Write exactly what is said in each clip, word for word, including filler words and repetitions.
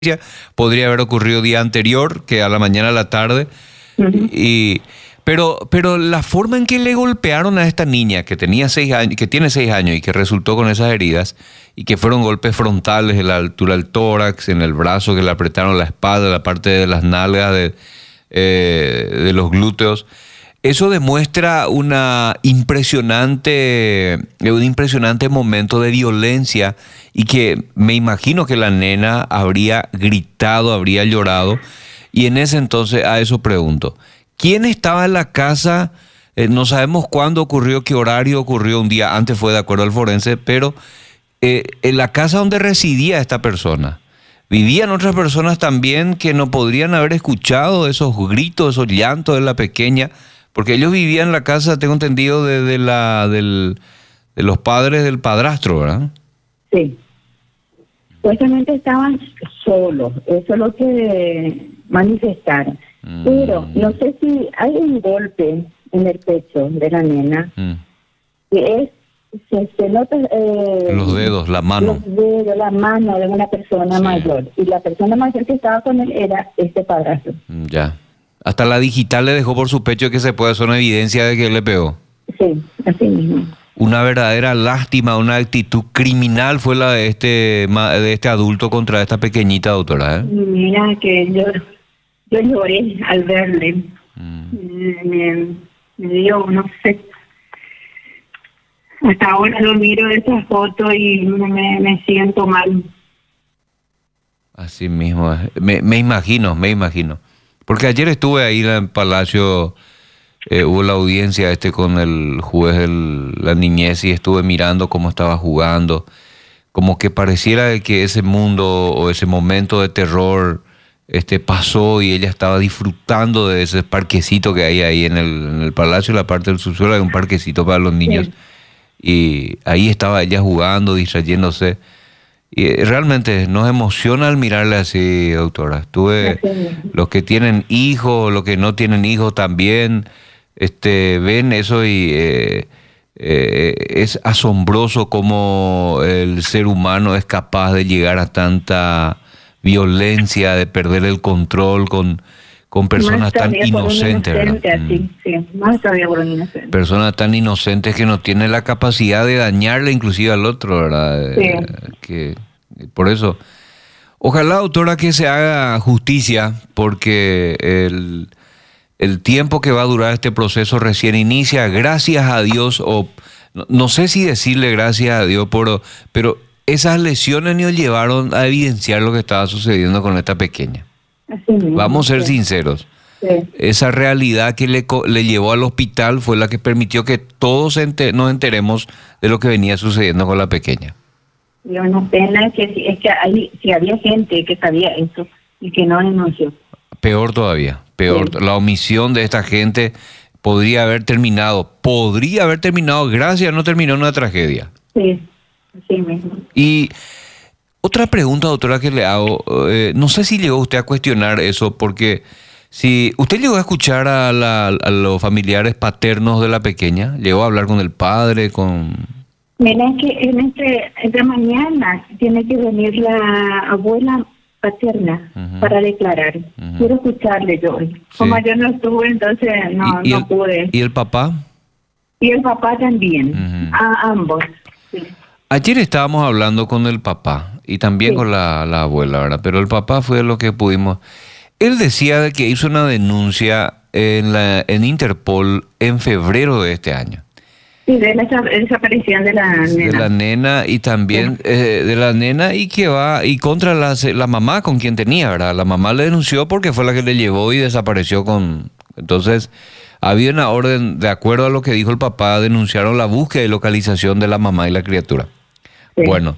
podría haber ocurrido día anterior, que a la mañana a la tarde. Uh-huh. y pero pero la forma en que le golpearon a esta niña que tenía seis años, que tiene seis años y que resultó con esas heridas y que fueron golpes frontales en la altura del tórax, en el brazo, que le apretaron la espalda, la parte de las nalgas, de, eh, de los glúteos. Eso demuestra una impresionante, un impresionante momento de violencia y que me imagino que la nena habría gritado, habría llorado. Y en ese entonces a eso pregunto, ¿quién estaba en la casa? Eh, no sabemos cuándo ocurrió, qué horario ocurrió, un día antes fue de acuerdo al forense, pero eh, en la casa donde residía esta persona, ¿vivían otras personas también que no podrían haber escuchado esos gritos, esos llantos de la pequeña? Porque ellos vivían en la casa, tengo entendido, de, de, la, del, de los padres del padrastro, ¿verdad? Sí. Supuestamente estaban solos, eso es lo que manifestaron. Mm. Pero no sé si hay un golpe en el pecho de la nena, mm. que es, se, se nota... Eh, los dedos, la mano. Los dedos, la mano de una persona sí. mayor. Y la persona mayor que estaba con él era este padrastro. Ya. Hasta la digital le dejó por su pecho que se puede hacer una evidencia de que él le pegó. Sí, así mismo. Una verdadera lástima, una actitud criminal fue la de este de este adulto contra esta pequeñita, doctora, ¿eh? Mira que yo, yo lloré al verle. Mm. Me, me dio, no sé. Hasta ahora lo miro de esa foto y me, me siento mal. Así mismo, me, me imagino, me imagino. Porque ayer estuve ahí en el Palacio, eh, hubo la audiencia este con el juez de la niñez y estuve mirando cómo estaba jugando, como que pareciera que ese mundo o ese momento de terror este, pasó y ella estaba disfrutando de ese parquecito que hay ahí en el, en el Palacio, en la parte del subsuelo hay un parquecito para los niños. Sí. Y ahí estaba ella jugando, distrayéndose. Y realmente nos emociona al mirarle así, doctora. Estuve, los que tienen hijos, los que no tienen hijos también, este, ven eso y eh, eh, es asombroso cómo el ser humano es capaz de llegar a tanta violencia, de perder el control con, con personas tan inocentes. Inocente, así, sí, más todavía por un inocente. Personas tan inocentes que no tienen la capacidad de dañarle inclusive al otro, ¿verdad? Sí. Eh, que, por eso, ojalá, doctora, que se haga justicia, porque el, el tiempo que va a durar este proceso recién inicia, gracias a Dios, o no, no sé si decirle gracias a Dios, pero, pero esas lesiones nos llevaron a evidenciar lo que estaba sucediendo con esta pequeña. Así mismo, Vamos a ser sí. sinceros. Sí. Esa realidad que le, le llevó al hospital fue la que permitió que todos enter, nos enteremos de lo que venía sucediendo con la pequeña. Y una pena es que, es que hay, si había gente que sabía eso y que no denunció. Peor todavía, peor. Sí. La omisión de esta gente podría haber terminado, podría haber terminado, gracias, no terminó en una tragedia. Sí, así mismo. Y otra pregunta, doctora, que le hago, eh, no sé si llegó usted a cuestionar eso, porque si usted llegó a escuchar a, la, a los familiares paternos de la pequeña, llegó a hablar con el padre, con... Mira que en este, esta mañana tiene que venir la abuela paterna uh-huh. para declarar. Uh-huh. Quiero escucharle yo. Como sí. yo no estuve, entonces no, ¿Y, y no el, pude. ¿Y el papá? Y el papá también, uh-huh. a ambos. Sí. Ayer estábamos hablando con el papá y también sí. con la, la abuela, ¿verdad? Pero el papá fue lo que pudimos... Él decía de que hizo una denuncia en, la, en Interpol en febrero de este año. Sí, de la desaparición de la nena. De la nena y también sí. eh, de la nena y que va y contra la, la mamá con quien tenía, ¿verdad? La mamá le denunció porque fue la que le llevó y desapareció con... Entonces, había una orden, de acuerdo a lo que dijo el papá, denunciaron la búsqueda y localización de la mamá y la criatura. Sí. Bueno,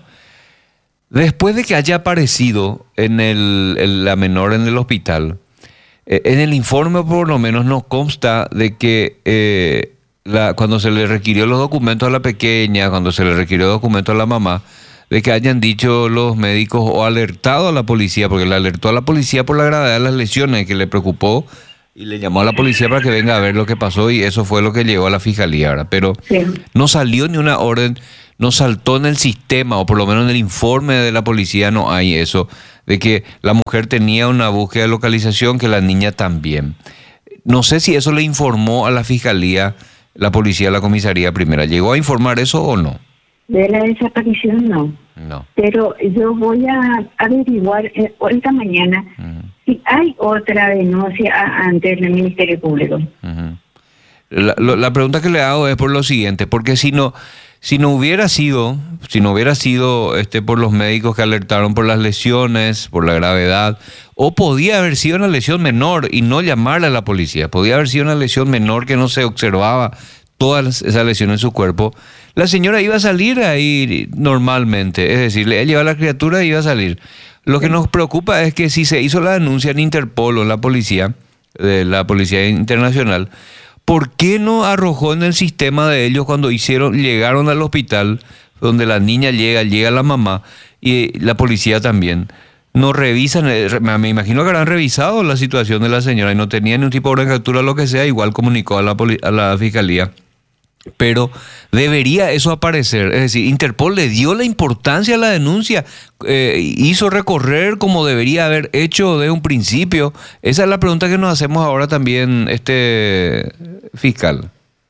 después de que haya aparecido en el, el, la menor en el hospital, eh, en el informe por lo menos nos consta de que... Eh, La, cuando se le requirió los documentos a la pequeña, cuando se le requirió documentos a la mamá, de que hayan dicho los médicos o alertado a la policía, porque le alertó a la policía por la gravedad de las lesiones, que le preocupó y le llamó a la policía para que venga a ver lo que pasó y eso fue lo que llegó a la fiscalía, ¿verdad? Pero sí. no salió ni una orden, no saltó en el sistema o por lo menos en el informe de la policía no hay eso de que la mujer tenía una búsqueda de localización, que la niña también. No sé si eso le informó a la fiscalía, la policía, la comisaría primera. ¿Llegó a informar eso o no? De la desaparición no. No. Pero yo voy a averiguar eh, esta mañana uh-huh. si hay otra denuncia ante el Ministerio Público. Uh-huh. La, lo, la pregunta que le hago es por lo siguiente, porque si no, si no hubiera sido, si no hubiera sido este por los médicos que alertaron por las lesiones, por la gravedad, o podía haber sido una lesión menor y no llamarle a la policía, podía haber sido una lesión menor que no se observaba todas esas lesiones en su cuerpo, la señora iba a salir ahí normalmente, es decir, le lleva a la criatura y iba a salir. Lo que nos preocupa es que si se hizo la denuncia en Interpol o en la policía, de la Policía Internacional, ¿por qué no arrojó en el sistema de ellos cuando hicieron, llegaron al hospital, donde la niña llega, llega la mamá y la policía también? No revisan, me imagino que habrán revisado la situación de la señora y no tenía ni un tipo de orden de captura o lo que sea, igual comunicó a la, a la fiscalía. Pero debería eso aparecer, es decir, Interpol le dio la importancia a la denuncia, eh, hizo recorrer como debería haber hecho desde un principio. Esa es la pregunta que nos hacemos ahora también, este fiscal.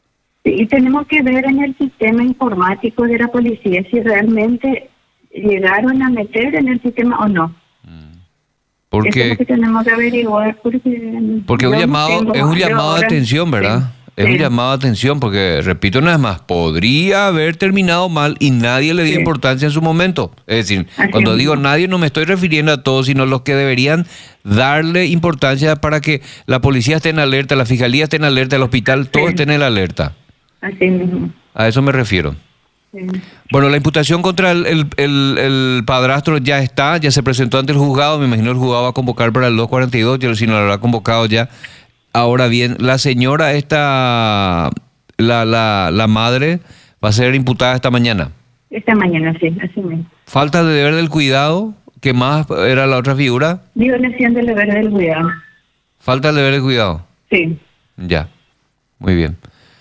Y tenemos que ver en el sistema informático de la policía si realmente llegaron a meter en el sistema o no. Porque, Eso es lo que tenemos que averiguar porque, porque un llamado, no es un llamado ahora, de atención, ¿verdad? Sí. Es sí. un llamado de atención porque, repito una vez más, podría haber terminado mal y nadie le dio sí. importancia en su momento. Es decir, Así cuando mismo. digo nadie no me estoy refiriendo a todos, sino los que deberían darle importancia para que la policía esté en alerta, la fiscalía esté en alerta, el hospital, sí. todos estén en alerta. Así mismo. A eso me refiero. Sí. Bueno, la imputación contra el, el, el, el padrastro ya está, ya se presentó ante el juzgado, me imagino el juzgado va a convocar para el dos cuarenta y dos, yo si no lo habrá convocado ya. Ahora bien, la señora esta, la, la, la madre, va a ser imputada esta mañana. Esta mañana, sí, así mismo. ¿Falta de deber del cuidado? ¿Qué más era la otra figura? Violación del deber del cuidado. ¿Falta el deber del cuidado? Sí. Ya, muy bien.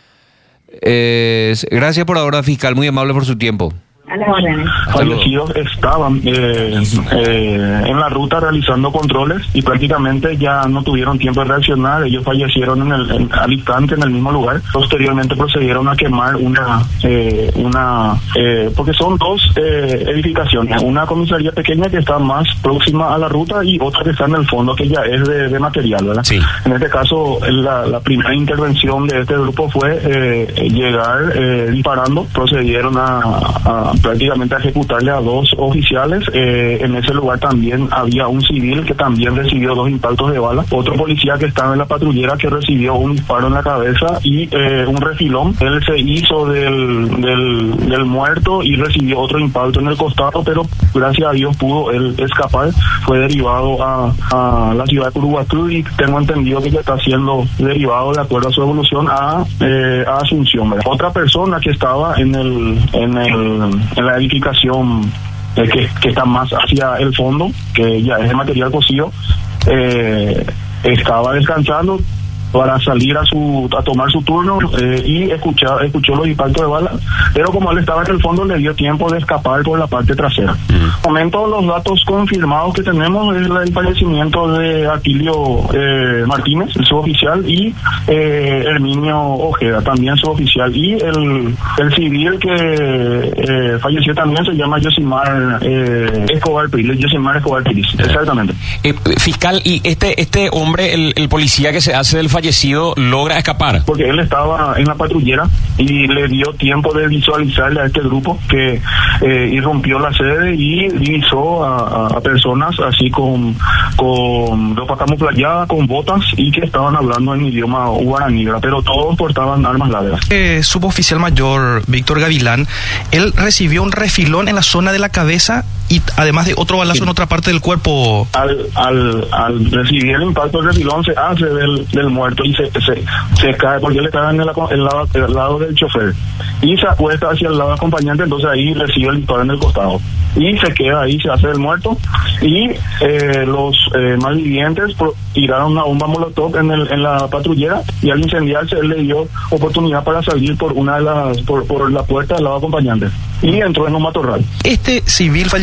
Eh, gracias por ahora, fiscal, muy amable por su tiempo. A las órdenes. Fallecidos estaban eh, eh, en la ruta realizando controles y prácticamente ya no tuvieron tiempo de reaccionar. Ellos fallecieron en el, en, al instante en el mismo lugar. Posteriormente procedieron a quemar una, eh, una eh, porque son dos eh, edificaciones. Una comisaría pequeña que está más próxima a la ruta y otra que está en el fondo que ya es de, de material, ¿verdad? Sí. En este caso, la, la primera intervención de este grupo fue eh, llegar eh, disparando. Procedieron a, a prácticamente a ejecutarle a dos oficiales. Eh, en ese lugar también había un civil que también recibió dos impactos de bala, otro policía que estaba en la patrullera que recibió un disparo en la cabeza y eh, un refilón. Él se hizo del, del, del muerto y recibió otro impacto en el costado, pero gracias a Dios pudo él escapar. Fue derivado a, a la ciudad de Curuguatú y tengo entendido que ya está siendo derivado, de acuerdo a su evolución, a, eh, a Asunción, ¿verdad? Otra persona que estaba en el en el en la edificación eh, que, que está más hacia el fondo, que ya es de material cocido, eh, estaba descansando para salir a su a tomar su turno eh, y escuchar, escuchó los impactos de bala, pero como él estaba en el fondo le dio tiempo de escapar por la parte trasera. Mm. En el momento los datos confirmados que tenemos es el fallecimiento de Atilio eh, Martínez, el suboficial, y eh, Herminio Ojeda, también suboficial, y el, el civil que eh, falleció también se llama Yosimar eh, Escobar Piris, Yosimar Escobar Piris, exactamente. Eh, fiscal, y este este hombre, el, el policía que se hace del fallecido, logra escapar. Porque él estaba en la patrullera y le dio tiempo de visualizarle a este grupo que eh, irrumpió la sede y divisó a, a, a personas así con, con ropa camuflajeada, con botas y que estaban hablando en idioma guaraní, pero todos portaban armas largas. Eh, suboficial mayor Víctor Gavilán, él recibió un refilón en la zona de la cabeza y además de otro balazo sí. en otra parte del cuerpo. Al, al, al recibir el impacto del refilón se hace del, del muerto y se, se, se cae porque él estaba en el, el, lado, el lado del chofer y se acuesta hacia el lado acompañante, entonces ahí recibe el disparo en el costado y se queda ahí, se hace el muerto y eh, los eh, malvivientes pro, tiraron una bomba molotov en, el, en la patrullera y al incendiarse él le dio oportunidad para salir por una de las por, por la puerta del lado acompañante y entró en un matorral. Este civil fallecido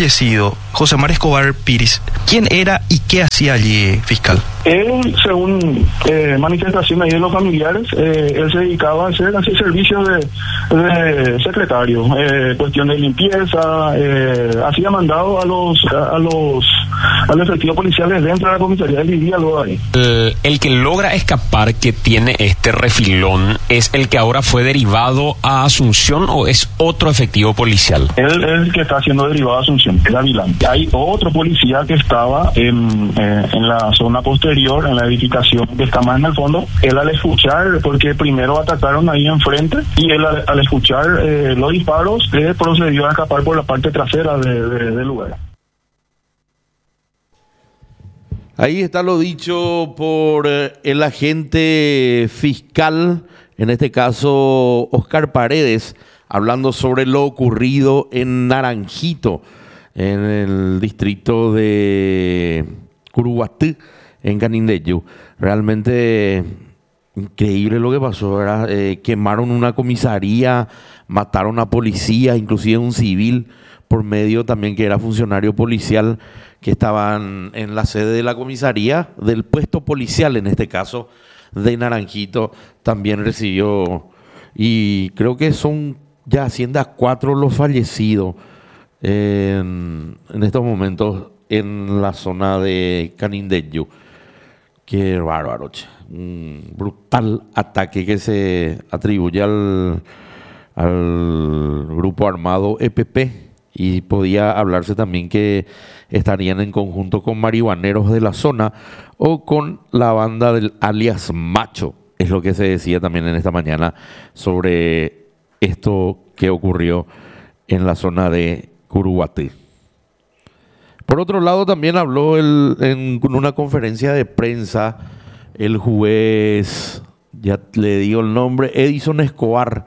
fallecido, José Mar Escobar Piris, ¿quién era y qué hacía allí, fiscal? Él, según eh, manifestaciones ahí de los familiares, eh, él se dedicaba a hacer así servicios de, de secretario, eh, cuestión de limpieza, eh, hacía mandado a los a, a los a los efectivos policiales dentro de la comisaría, él vivía luego ahí. El, el que logra escapar, que tiene este refilón, ¿es el que ahora fue derivado a Asunción o es otro efectivo policial? Él es el que está siendo derivado a Asunción, el Gavilán. Hay otro policía que estaba en, eh, en la zona posterior, en la edificación que está más en el fondo. Él, al escuchar, porque primero atacaron ahí enfrente, y él al, al escuchar eh, los disparos, eh, procedió a escapar por la parte trasera de, de, del lugar. Ahí está lo dicho por eh, el agente fiscal, en este caso Oscar Paredes, hablando sobre lo ocurrido en Naranjito, en el distrito de Curuguatí, en Canindeyú. Realmente increíble lo que pasó, ¿verdad? Eh, quemaron una comisaría, mataron a policías, inclusive un civil por medio también que era funcionario policial, que estaban en la sede de la comisaría, del puesto policial en este caso, de Naranjito, también recibió, y creo que son ya asciende a cuatro los fallecidos en, en estos momentos en la zona de Canindeyú. Qué bárbaro, che. Un brutal ataque que se atribuye al, al grupo armado E P P, y podía hablarse también que estarían en conjunto con marihuaneros de la zona o con la banda del alias Macho, es lo que se decía también en esta mañana sobre esto que ocurrió en la zona de Curuguatí. Por otro lado, también habló el, en una conferencia de prensa el juez, ya le digo el nombre, Edison Escobar,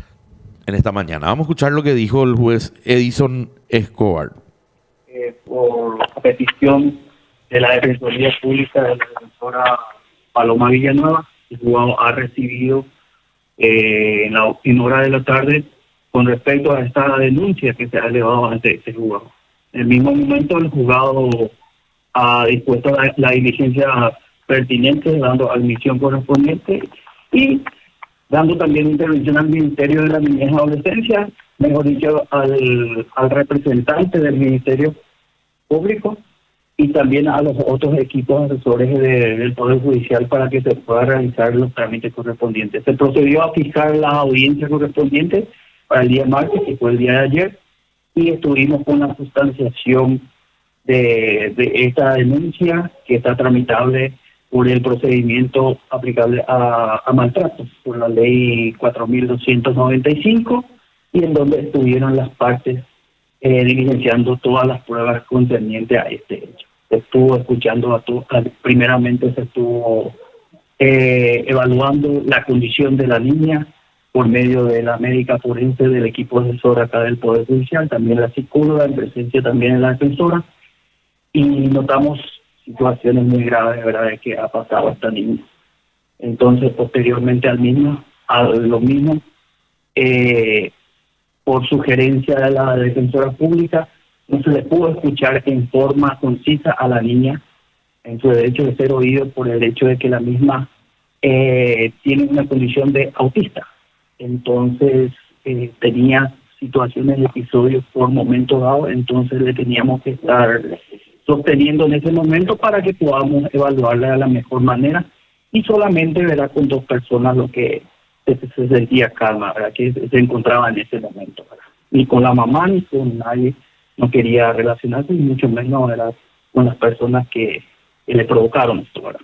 en esta mañana. Vamos a escuchar lo que dijo el juez Edison Escobar. Eh, por petición de la Defensoría Pública de la defensora Paloma Villanueva, el juzgado ha recibido eh, en, la, en hora de la tarde con respecto a esta denuncia que se ha elevado ante este juzgado. En el mismo momento, el juzgado ha dispuesto la, la diligencia pertinente, dando admisión correspondiente y dando también intervención al Ministerio de la Niñez y Adolescencia, mejor dicho, al, al representante del Ministerio Público y también a los otros equipos asesores de, del Poder Judicial para que se puedan realizar los trámites correspondientes. Se procedió a fijar las audiencias correspondientes para el día martes, que fue el día de ayer, y estuvimos con la sustanciación de, de esta denuncia que está tramitable por el procedimiento aplicable a, a maltratos, por la ley cuatro mil doscientos noventa y cinco, y en donde estuvieron las partes eh, diligenciando todas las pruebas concernientes a este hecho. Se estuvo escuchando, a tu, a, primeramente se estuvo eh, evaluando la condición de la niña por medio de la médica forense del equipo asesor acá del Poder Judicial, también la psicóloga, en presencia también de la defensora, y notamos situaciones muy graves, ¿verdad?, de que ha pasado a esta niña. Entonces, posteriormente al mismo, a lo mismo, eh, por sugerencia de la defensora pública, no se le pudo escuchar en forma concisa a la niña en su derecho de ser oído por el hecho de que la misma eh, tiene una condición de autista. Entonces, eh, tenía situaciones, episodios por momento dado, entonces le teníamos que estar sosteniendo en ese momento para que podamos evaluarla de la mejor manera, y solamente verá con dos personas lo que se, se sentía calma, ¿verdad?, que se encontraba en ese momento, ¿verdad? Ni con la mamá ni con nadie no quería relacionarse, y mucho menos, ¿verdad?, con las personas que, que le provocaron esto, ¿verdad?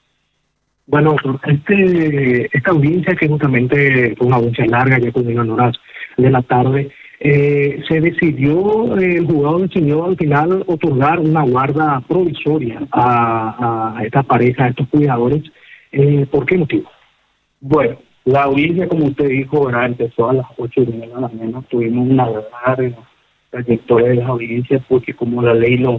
Bueno, este, esta audiencia, que justamente fue una audiencia larga, ya culminó en horas de la tarde, eh, se decidió, eh, el juzgado decidió al final otorgar una guarda provisoria a, a esta pareja, a estos cuidadores. Eh, ¿Por qué motivo? Bueno, la audiencia, como usted dijo, ¿verdad?, empezó a las ocho y media de la mañana. Tuvimos una larga trayectoria de las audiencias porque, como la ley lo,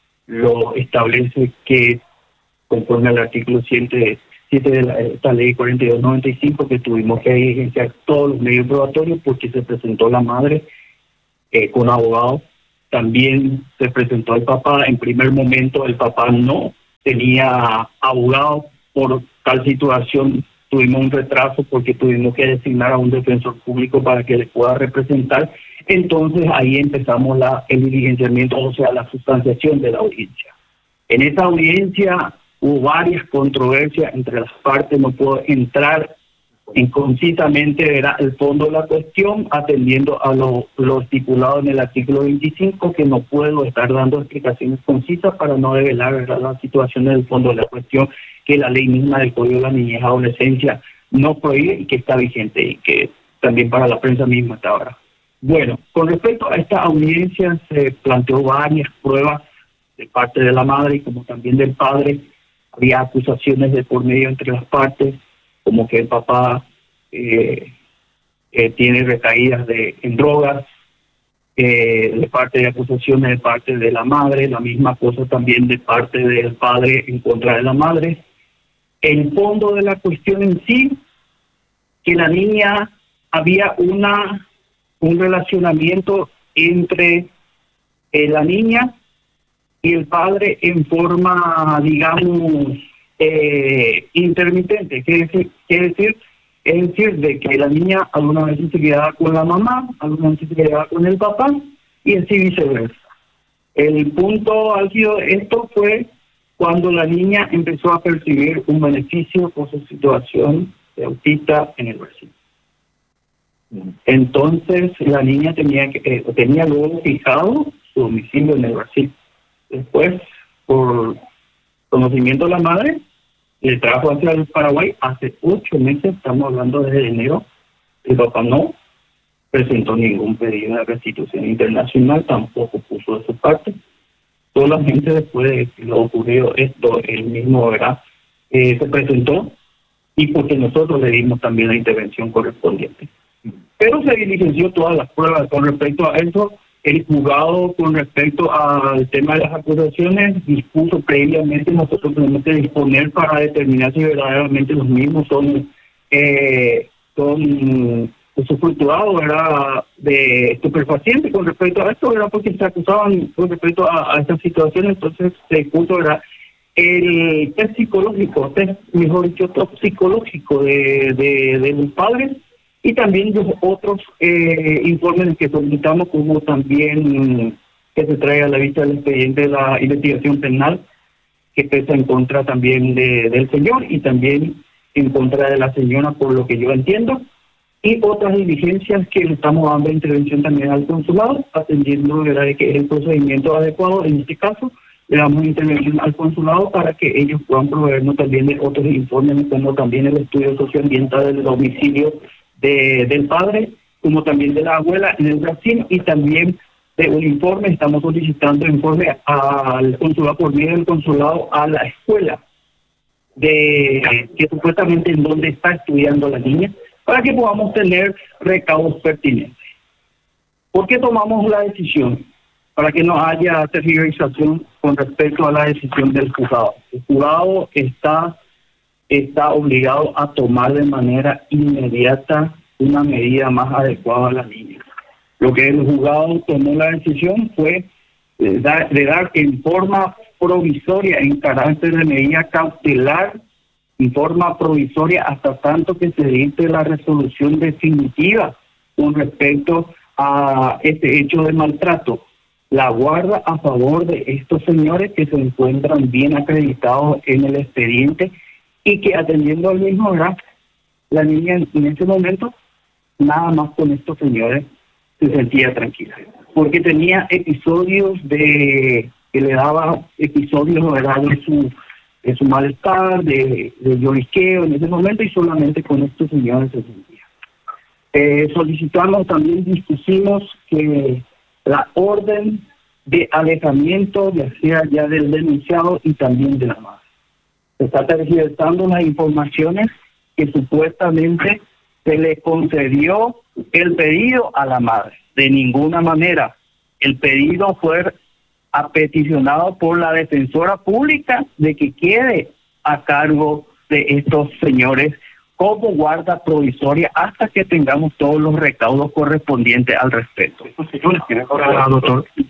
lo establece, que conforme al artículo siete de la, esta ley cuarenta y dos noventa y cinco, que tuvimos que diligenciar todos los medios probatorios porque se presentó la madre eh, con abogado también se presentó el papá. En primer momento el papá no tenía abogado por tal situación. Tuvimos un retraso porque tuvimos que designar a un defensor público para que le pueda representar. Entonces ahí empezamos la, el diligenciamiento, o sea, la sustanciación de la audiencia. En esa audiencia hubo varias controversias entre las partes. No puedo entrar en concisamente era el fondo de la cuestión, atendiendo a lo, lo estipulado en el artículo veinticinco, que no puedo estar dando explicaciones concisas para no develar, ¿verdad?, la situación del fondo de la cuestión, que la ley misma del Código de la Niñez y Adolescencia no prohíbe y que está vigente y que también para la prensa misma hasta ahora. Bueno, con respecto a esta audiencia se planteó varias pruebas de parte de la madre y como también del padre. Había acusaciones de por medio entre las partes, como que el papá eh, eh, tiene recaídas de, en drogas, eh, de parte de acusaciones de parte de la madre, la misma cosa también de parte del padre en contra de la madre. El fondo de la cuestión en sí, que la niña había una un relacionamiento entre eh, la niña y el padre en forma, digamos, eh, intermitente. ¿Qué decir? ¿Qué decir? Es decir, de que la niña alguna vez se quedaba con la mamá, alguna vez se quedaba con el papá, y así viceversa. El punto álgido de esto fue cuando la niña empezó a percibir un beneficio por su situación de autista en el Brasil. Entonces la niña tenía que eh, tenía luego fijado su domicilio en el Brasil. Después, por conocimiento de la madre, le trajo hacia el Paraguay hace ocho meses, estamos hablando desde enero. El papá no presentó ningún pedido de restitución internacional, tampoco puso de su parte. Solamente después de que lo ocurrido esto, él mismo, ¿verdad?, eh, se presentó, y porque nosotros le dimos también la intervención correspondiente. Pero se diligenció todas las pruebas con respecto a eso. El juzgado, con respecto al tema de las acusaciones, dispuso previamente, nosotros tenemos que disponer para determinar si verdaderamente los mismos son eh, son usufructuados, ¿verdad?, de estupefacientes con respecto a esto, ¿verdad?, porque se acusaban con respecto a, a esta situación. Entonces se puso, ¿verdad?, el test psicológico, test, mejor dicho, test psicológico de, de, de los padres, y también los otros eh, informes que solicitamos, como también que se trae a la vista del expediente de la investigación penal, que pesa en contra también de, del señor y también en contra de la señora, por lo que yo entiendo, y otras diligencias que le estamos dando intervención también al consulado, atendiendo, ¿verdad?, de que es el procedimiento adecuado. En este caso, le damos intervención al consulado para que ellos puedan proveernos también de otros informes, como también el estudio socioambiental del domicilio De, del padre, como también de la abuela en el Brasil, y también de un informe. Estamos solicitando informe al consulado, por medio del consulado, a la escuela de que supuestamente en donde está estudiando la niña, para que podamos tener recaudos pertinentes. ¿Por qué tomamos la decisión? Para que no haya tergiversación con respecto a la decisión del juzgado. El juzgado está está obligado a tomar de manera inmediata una medida más adecuada a la niña. Lo que el juzgado tomó la decisión fue de dar, de dar en forma provisoria, en carácter de medida cautelar, en forma provisoria, hasta tanto que se dicte la resolución definitiva con respecto a este hecho de maltrato. La guarda a favor de estos señores que se encuentran bien acreditados en el expediente, y que atendiendo al mismo, ¿verdad?, la niña en, en ese momento, nada más con estos señores, se sentía tranquila. Porque tenía episodios de, que le daba episodios, ¿verdad?, de su, de su malestar, de, de lloriqueo en ese momento, y solamente con estos señores se sentía. Eh, solicitamos, también dispusimos que la orden de alejamiento, ya sea ya del denunciado y también de la madre. Se está tergiversando las informaciones que supuestamente se le concedió el pedido a la madre. De ninguna manera. El pedido fue apeticionado por la defensora pública de que quede a cargo de estos señores como guarda provisoria hasta que tengamos todos los recaudos correspondientes al respecto. Estos señores tienen ahora, doctor,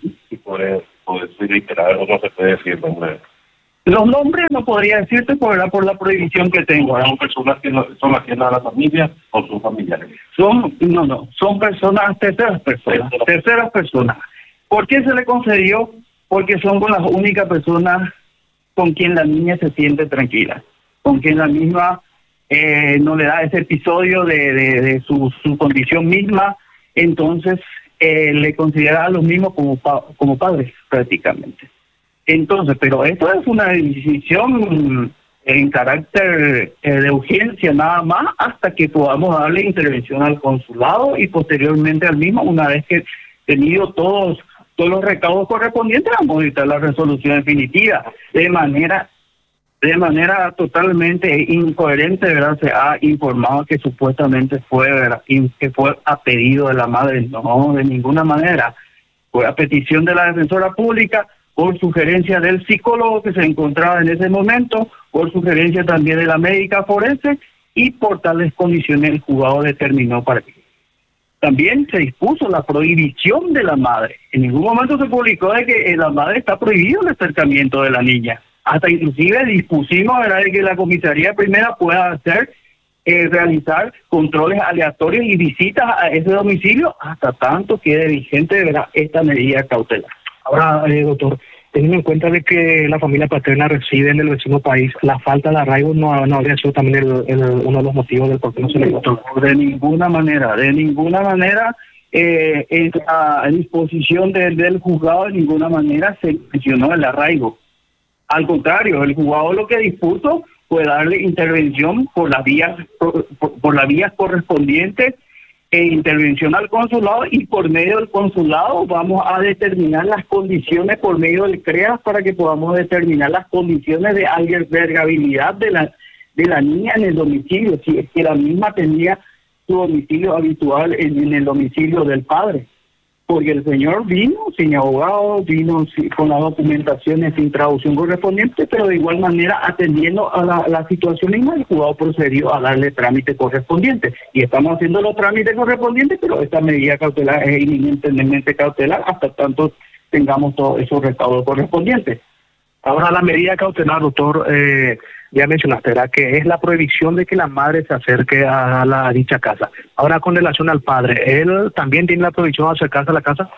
puede, puede reiterar o no se puede decir nombre? Los nombres no podría decirte por la, por la prohibición que tengo. ¿Son personas que no, son ajenas a la familia o son familiares? Son, no, no, son personas, terceras personas, terceras personas. ¿Por qué se le concedió? Porque son con las únicas personas con quien la niña se siente tranquila, con quien la misma eh, no le da ese episodio de, de, de su, su condición misma, entonces eh, le considera a los mismos como, pa, como padres prácticamente. Entonces, pero esto es una decisión en carácter eh, de urgencia nada más hasta que podamos darle intervención al consulado y posteriormente al mismo, una vez que tenido todos todos los recaudos correspondientes, vamos a dictar la resolución definitiva. De manera de manera totalmente incoherente, ¿verdad? Se ha informado que supuestamente fue, ¿verdad? que fue a pedido de la madre. No, de ninguna manera. Fue a petición de la defensora pública, por sugerencia del psicólogo que se encontraba en ese momento, por sugerencia también de la médica forense, y por tales condiciones el juzgado determinó para que. También se dispuso la prohibición de la madre. En ningún momento se publicó de que la madre está prohibido el acercamiento de la niña. Hasta inclusive dispusimos, ¿verdad?, de que la comisaría primera pueda hacer, eh, realizar controles aleatorios y visitas a ese domicilio hasta tanto quede vigente, ¿verdad?, esta medida cautelar. Ahora, eh, doctor, teniendo en cuenta de que la familia paterna reside en el vecino país, la falta de arraigo no, no habría sido también el, el, uno de los motivos del por qué no se le votó. De ninguna manera, de ninguna manera, eh, en la disposición de, del juzgado de ninguna manera se mencionó el arraigo. Al contrario, el juzgado lo que dispuso fue darle intervención por las vías, por, por, por las vías correspondientes, e intervención al consulado, y por medio del consulado vamos a determinar las condiciones por medio del C R E A S para que podamos determinar las condiciones de albergabilidad de la de la niña en el domicilio, si es que la misma tenía su domicilio habitual en, en el domicilio del padre. Porque el señor vino sin abogado, vino sin, con las documentaciones sin traducción correspondiente, pero de igual manera atendiendo a la, la situación misma, el juzgado procedió a darle trámite correspondiente. Y estamos haciendo los trámites correspondientes, pero esta medida cautelar es inminentemente cautelar hasta tanto tengamos todos esos recaudos correspondientes. Ahora, la medida cautelar, doctor, eh, ya mencionaste, ¿verdad?, que es la prohibición de que la madre se acerque a la a dicha casa. Ahora, con relación al padre, ¿él también tiene la prohibición de acercarse a la casa?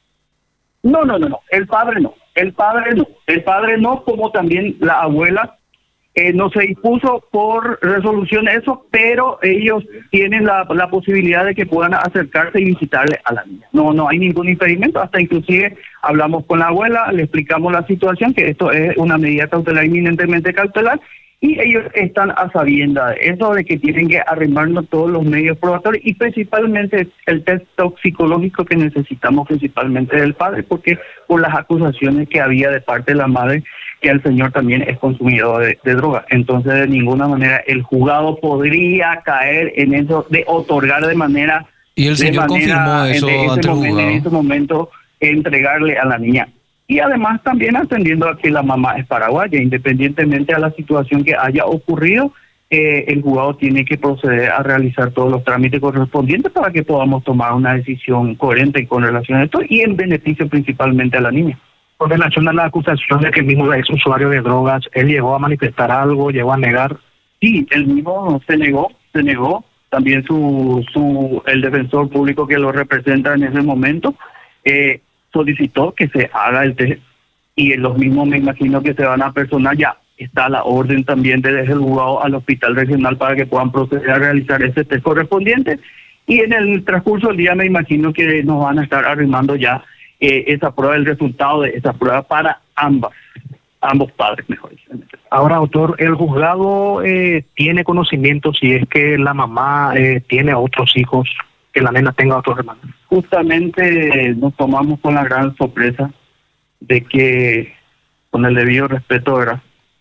No, no, no, no, el padre no, el padre no, el padre no, como también la abuela. Eh, no se dispuso por resolución eso, pero ellos tienen la, la posibilidad de que puedan acercarse y visitarle a la niña. No, no hay ningún impedimento, hasta inclusive hablamos con la abuela, le explicamos la situación, que esto es una medida cautelar inminentemente cautelar, y ellos están a sabiendas de eso, de que tienen que arrimarnos todos los medios probatorios y principalmente el test toxicológico que necesitamos principalmente del padre, porque por las acusaciones que había de parte de la madre, que el señor también es consumidor de, de droga. Entonces, de ninguna manera el juzgado podría caer en eso de otorgar de manera... Y el señor manera, confirmó eso en, ante el momento, juzgado. En este momento, entregarle a la niña. Y además también atendiendo a que la mamá es paraguaya, independientemente a la situación que haya ocurrido, eh, el juzgado tiene que proceder a realizar todos los trámites correspondientes para que podamos tomar una decisión coherente con relación a esto y en beneficio principalmente a la niña. Con relación a la acusación de que el mismo es usuario de drogas, ¿él llegó a manifestar algo, llegó a negar? Sí, él mismo se negó, se negó. También su, su el defensor público que lo representa en ese momento eh, solicitó que se haga el test, y los mismos me imagino que se van a personar. Ya está la orden también de desde el juzgado al hospital regional para que puedan proceder a realizar ese test correspondiente, y en el transcurso del día me imagino que nos van a estar arrimando ya eh, esa prueba, el resultado de esa prueba para ambas, ambos padres, mejor dicho. Ahora, doctor, ¿el juzgado eh, tiene conocimiento si es que la mamá eh, tiene otros hijos, que la nena tenga otros hermanos? Justamente eh, nos tomamos con la gran sorpresa de que, con el debido respeto, ¿verdad?,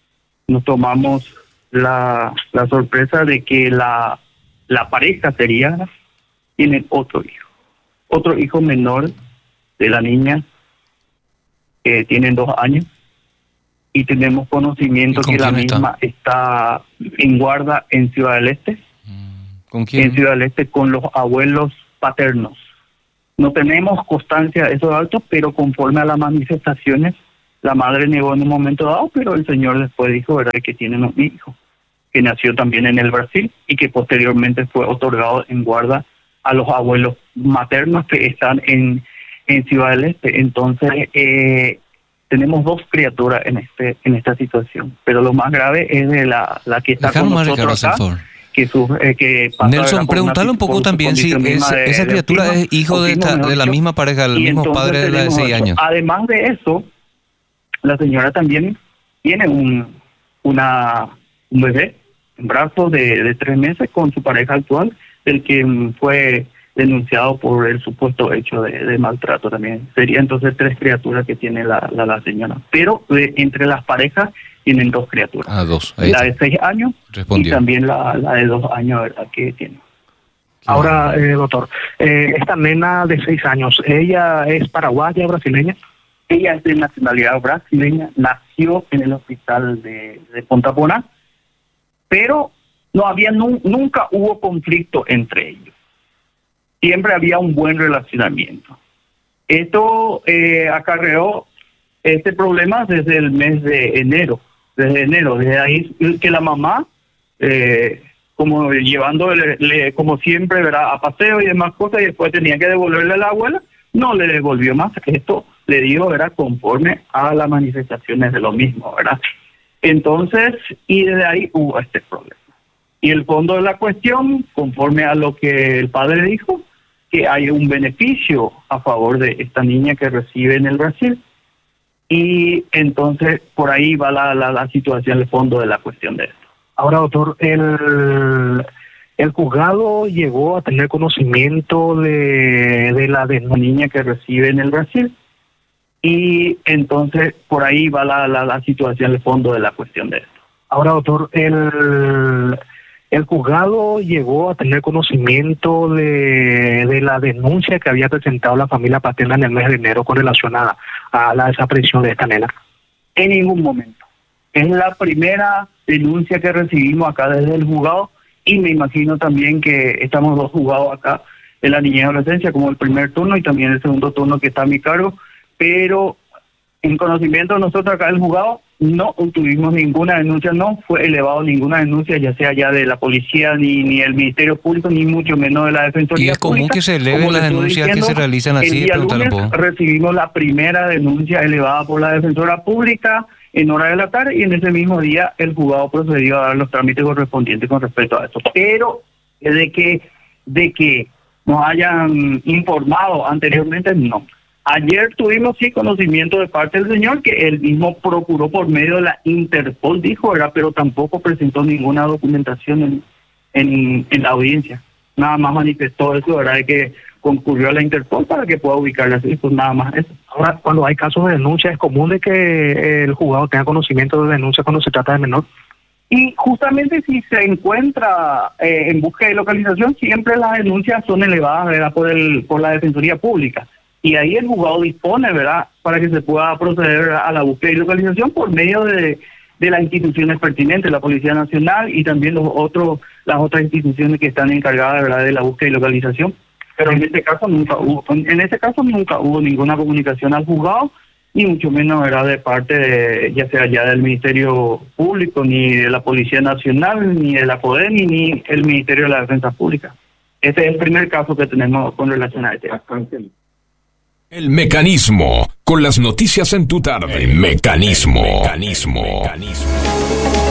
nos tomamos la, la sorpresa de que la, la pareja sería, tiene otro hijo, otro hijo menor de la niña, que tienen dos años, y tenemos conocimiento que la misma está? está en guarda en Ciudad del Este. ¿Con quién? En Ciudad del Este con los abuelos paternos. No tenemos constancia de esos actos, pero conforme a las manifestaciones, la madre negó en un momento dado, pero el señor después dijo, ¿verdad?, que tiene un hijo, que nació también en el Brasil y que posteriormente fue otorgado en guarda a los abuelos maternos que están en, en Ciudad del Este. Entonces, eh, tenemos dos criaturas en este en esta situación, pero lo más grave es de la, la que está Dejaron con más, nosotros Ricardo, acá, que, su, eh, que pasa, Nelson, ¿verdad?, preguntale una, un poco por también si es, de, esa criatura de es hijo de, esta, de la misma pareja, el mismo padre de la de seis años. Además de eso, la señora también tiene un una un bebé en brazos de, de tres meses con su pareja actual, del que um, fue denunciado por el supuesto hecho de, de maltrato también. Sería entonces tres criaturas que tiene la, la, la señora. Pero de, entre las parejas tienen dos criaturas. Ah, dos. Ahí la está. De seis años Respondió. Y también la, la de dos años, ¿verdad?, que tiene. Ahora, eh, doctor, eh, esta nena de seis años, ¿ella es paraguaya, brasileña? Ella es de nacionalidad brasileña, nació en el hospital de, de Punta Pona, pero no había nu- nunca hubo conflicto entre ellos. Siempre había un buen relacionamiento. Esto eh, acarreó este problema desde el mes de enero, desde enero, desde ahí que la mamá, eh, como llevándole, le, como siempre, ¿verdad?, a paseo y demás cosas, y después tenía que devolverle a la abuela, no le devolvió más. Esto le digo, ¿verdad?, conforme a las manifestaciones de lo mismo, ¿verdad? Entonces, y desde ahí hubo este problema. Y el fondo de la cuestión, conforme a lo que el padre dijo, que hay un beneficio a favor de esta niña que recibe en el Brasil, y entonces por ahí va la, la, la situación, el fondo de la cuestión de esto. Ahora, doctor, el, el juzgado llegó a tener conocimiento de, de la de la niña que recibe en el Brasil, y entonces por ahí va la, la, la situación, el fondo de la cuestión de esto. Ahora, doctor, el, el juzgado llegó a tener conocimiento de, de la denuncia que había presentado la familia paterna en el mes de enero con relación a, a la desaparición de esta nena. En ningún momento. Es la primera denuncia que recibimos acá desde el juzgado, y me imagino también que estamos dos juzgados acá de la niñez y adolescencia, como el primer turno y también el segundo turno que está a mi cargo, pero en conocimiento de nosotros acá del juzgado no tuvimos ninguna denuncia, no fue elevado ninguna denuncia, ya sea ya de la policía, ni ni el Ministerio Público, ni mucho menos de la Defensoría. ¿Y es común Pública? que se eleven Como las le estoy denuncias diciendo, que se realizan así? El día Pregúntale un lunes poco. recibimos la primera denuncia elevada por la Defensora Pública en hora de la tarde, y en ese mismo día el juzgado procedió a dar los trámites correspondientes con respecto a esto. Pero de que de que nos hayan informado anteriormente, no. Ayer tuvimos sí conocimiento de parte del señor que él mismo procuró por medio de la Interpol, dijo, ¿verdad?, pero tampoco presentó ninguna documentación en, en, en la audiencia. Nada más manifestó eso, ¿verdad?, de que concurrió a la Interpol para que pueda ubicarla así, pues nada más eso. Ahora, cuando hay casos de denuncia, ¿es común de que el juzgado tenga conocimiento de denuncia cuando se trata de menor? Y justamente si se encuentra eh, en búsqueda de localización, siempre las denuncias son elevadas, ¿verdad?, por el por la Defensoría Pública. Y ahí el juzgado dispone, ¿verdad?, para que se pueda proceder a la búsqueda y localización por medio de, de las instituciones pertinentes, la Policía Nacional y también los otros las otras instituciones que están encargadas, ¿verdad?, de la búsqueda y localización. Pero en este caso nunca hubo, en este caso nunca hubo ninguna comunicación al juzgado, ni mucho menos, ¿verdad?, de parte de, ya sea ya del Ministerio Público, ni de la Policía Nacional, ni de la PODENI, ni el Ministerio de la Defensa Pública. Este es el primer caso que tenemos con relación a este. El Mecanismo, con las noticias en tu tarde. El Mecanismo. El Mecanismo.